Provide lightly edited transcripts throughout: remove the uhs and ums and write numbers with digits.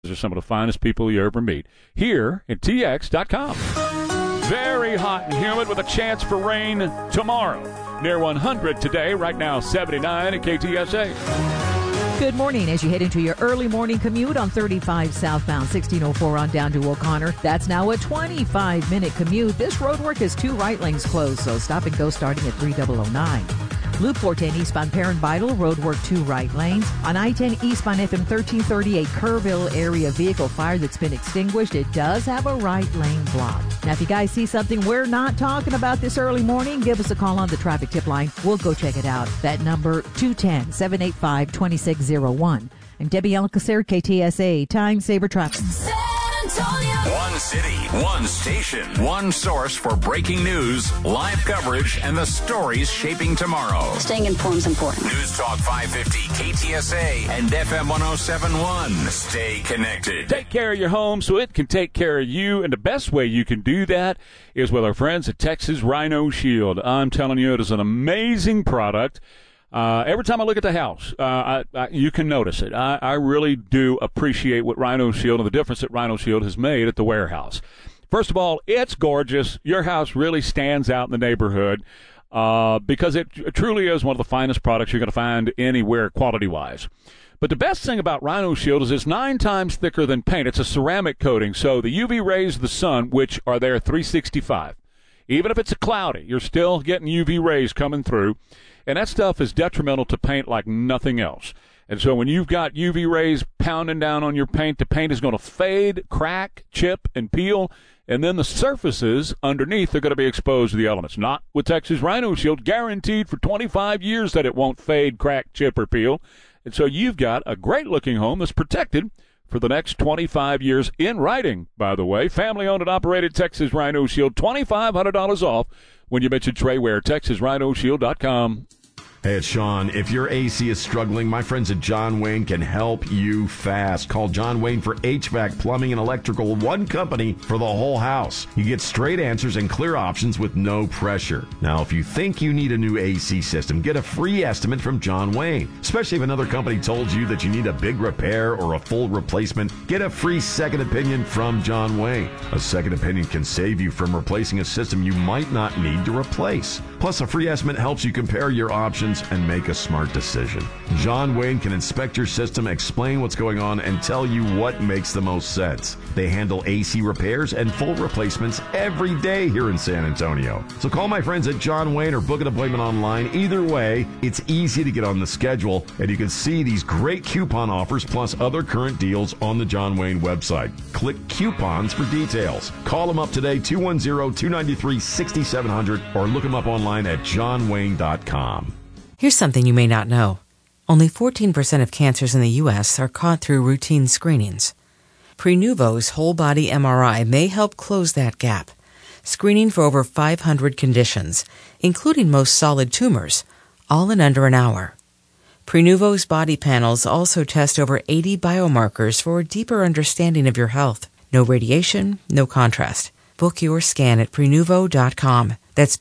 These are some of the finest people you ever meet here at TX.com. Very hot and humid with a chance for rain tomorrow. Near 100 today, right now 79 at KTSA. Good morning as you head into your early morning commute on 35 southbound, 1604 on down to O'Connor. That's now a 25-minute commute. This roadwork has 2 right lanes closed, so stop and go starting at 3009. Loop 410 eastbound Perrin-Bidle, roadwork 2 right lanes. On I-10 eastbound FM 1338 Kerrville area vehicle fire that's been extinguished. It does have a right lane blocked. Now, if you guys see something we're not talking about this early morning, give us a call on the traffic tip line. We'll go check it out. That number, 210-785-2601. I'm Debbie Alcacer, KTSA, Time Saver Traffic. One city, one station, one source for breaking news, live coverage, and the stories shaping tomorrow. Staying informed is important. News Talk 550, KTSA, and FM 1071. Stay connected. Take care of your home so it can take care of you, and the best way you can do that is with our friends at Texas Rhino Shield. I'm telling you, it is an amazing product. Every time I look at the house, you can notice it. I really do appreciate what Rhino Shield and the difference that Rhino Shield has made at the warehouse. First of all, it's gorgeous. Your house really stands out in the neighborhood because it truly is one of the finest products you're going to find anywhere quality-wise. But the best thing about Rhino Shield is it's 9 times thicker than paint. It's a ceramic coating, so the UV rays of the sun, which are there 365, even if it's cloudy, you're still getting UV rays coming through. And that stuff is detrimental to paint like nothing else. And so when you've got UV rays pounding down on your paint, the paint is going to fade, crack, chip, and peel. And then the surfaces underneath are going to be exposed to the elements. Not with Texas Rhino Shield, guaranteed for 25 years that it won't fade, crack, chip, or peel. And so you've got a great-looking home that's protected for the next 25 years in writing, by the way. Family-owned and operated Texas Rhino Shield, $2,500 off when you mention Trey Ware, TexasRhinoShield.com. Hey, it's Sean. If your AC is struggling, my friends at John Wayne can help you fast. Call John Wayne for HVAC, plumbing, and electrical. One company for the whole house. You get straight answers and clear options with no pressure. Now, if you think you need a new AC system, get a free estimate from John Wayne. Especially if another company told you that you need a big repair or a full replacement, get a free second opinion from John Wayne. A second opinion can save you from replacing a system you might not need to replace. Plus, a free estimate helps you compare your options and make a smart decision. John Wayne can inspect your system, explain what's going on, and tell you what makes the most sense. They handle AC repairs and full replacements every day here in San Antonio. So call my friends at John Wayne or book an appointment online. Either way, it's easy to get on the schedule, and you can see these great coupon offers plus other current deals on the John Wayne website. Click coupons for details. Call them up today, 210-293-6700, or look them up online at johnwayne.com. Here's something you may not know. Only 14% of cancers in the U.S. are caught through routine screenings. Prenuvo's whole-body MRI may help close that gap, screening for over 500 conditions, including most solid tumors, all in under an hour. Prenuvo's body panels also test over 80 biomarkers for a deeper understanding of your health. No radiation, no contrast. Book your scan at Prenuvo.com. That's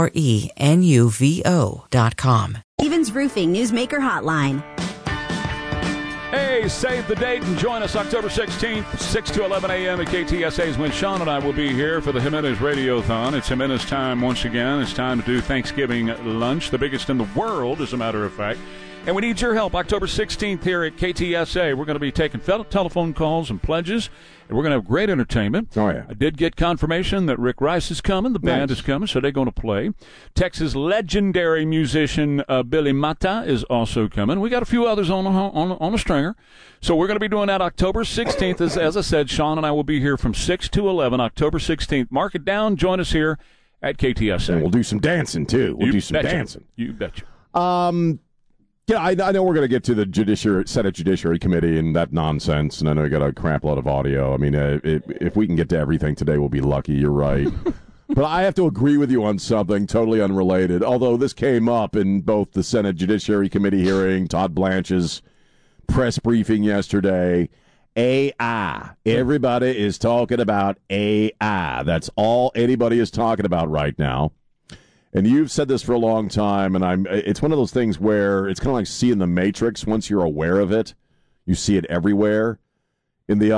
Prenuvo.com. Stevens Roofing Newsmaker Hotline. Hey, save the date and join us October 16th, 6 to 11 a.m. at KTSA's when Sean and I will be here for the Jimenez Radiothon. It's Jimenez time once again. It's time to do Thanksgiving lunch, the biggest in the world, as a matter of fact. And we need your help October 16th here at KTSA. We're going to be taking telephone calls and pledges, and we're going to have great entertainment. Oh, yeah. I did get confirmation that Rick Rice is coming. The band is coming, so they're going to play. Texas legendary musician Billy Mata is also coming. We got a few others on a stringer. So we're going to be doing that October 16th. As I said, Sean and I will be here from 6 to 11, October 16th. Mark it down. Join us here at KTSA. And we'll do some dancing, too. You betcha. Yeah, I know we're going to get to the Senate Judiciary Committee and that nonsense, and I know we got a crap load of audio. I mean, if we can get to everything today, we'll be lucky. You're right. But I have to agree with you on something totally unrelated, although this came up in both the Senate Judiciary Committee hearing, Todd Blanche's press briefing yesterday. AI. Everybody is talking about AI. That's all anybody is talking about right now. And you've said this for a long time, and it's one of those things where it's kind of like seeing the Matrix. Once you're aware of it, you see it everywhere. in the